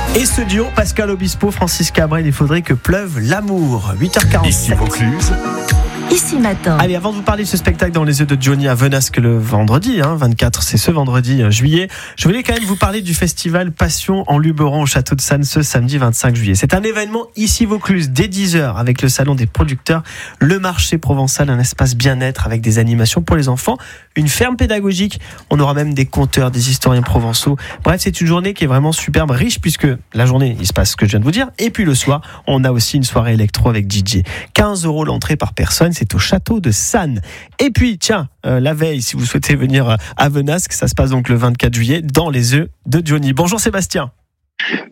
Et ce duo, Pascal Obispo, Francis Cabrel, il faudrait que pleuve l'amour. 8h47. Ici Vaucluse. Ici Matin. Allez, avant de vous parler de ce spectacle dans les yeux de Johnny à Venasque le vendredi, 24, c'est ce vendredi juillet, je voulais quand même vous parler du festival Passion en Luberon au Château de Sannes ce samedi 25 juillet. C'est un événement ici Vaucluse dès 10h avec le salon des producteurs, le marché provençal, un espace bien-être avec des animations pour les enfants, une ferme pédagogique, on aura même des conteurs, des historiens provençaux. Bref, c'est une journée qui est vraiment superbe, riche puisque la journée, il se passe ce que je viens de vous dire, et puis le soir, on a aussi une soirée électro avec DJ. 15 € l'entrée par personne, c'est au Château de Sannes. Et puis, tiens, la veille, si vous souhaitez venir à Venasque, ça se passe donc le 24 juillet dans les yeux de Johnny. Bonjour Sébastien.